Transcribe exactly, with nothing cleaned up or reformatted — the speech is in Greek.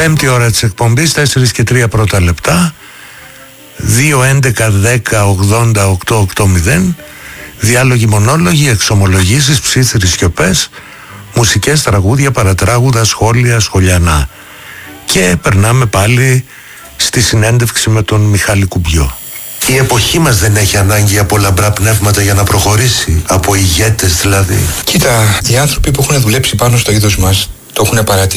Πέμπτη ώρα της εκπομπής, τέσσερα και τρία πρώτα λεπτά, δύο έντεκα δέκα ογδόντα οκτώ ογδόντα, διάλογοι, μονόλογοι, εξομολογήσεις, ψήθυροι, σιωπές, μουσικές, τραγούδια, παρατράγουδα, σχόλια, σχολιανά. Και περνάμε πάλι στη συνέντευξη με τον Μιχάλη Κουμπιό. Η εποχή μας δεν έχει ανάγκη από λαμπρά πνεύματα για να προχωρήσει, από ηγέτες δηλαδή. Κοίτα, οι άνθρωποι που έχουν δουλέψει πάνω στο είδος μας το έχουν παρατηρήσει.